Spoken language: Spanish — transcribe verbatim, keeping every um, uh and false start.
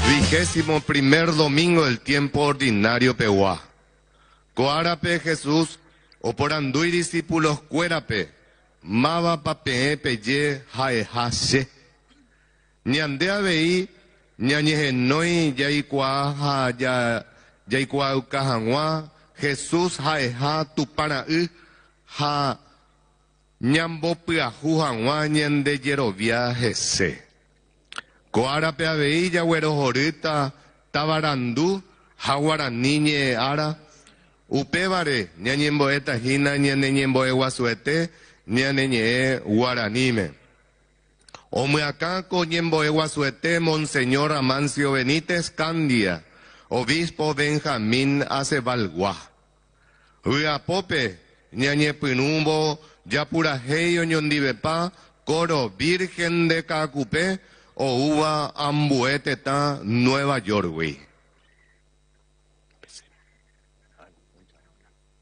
Vigésimo primer domingo del tiempo ordinario Pehuá. Coárape Jesús, o por anduy discípulos cuérape, mava pape peye jaejache. Ñandea veí, ñañejenoi yaikuaja ya yaikuaucajangua, Jesús jaeja tuparaí, ja ñambo pyahujangua ñande yerovia jese. Coárape aveí yaguerojorita tabarandú, jaguaraniñe ara, upébare ñañemboeta hina ñaneñemboe guasuete, ñaneñe guaranime. Omuacaco ñemboe guasuete, Monseñor Amancio Benítez Candia, Obispo Benjamín Acebalguá. Uapope, ñañepinumbo, yapurajeyo ñondivepa, Coro Virgen de Cacupé, o uva ambueteta Nueva York, güey.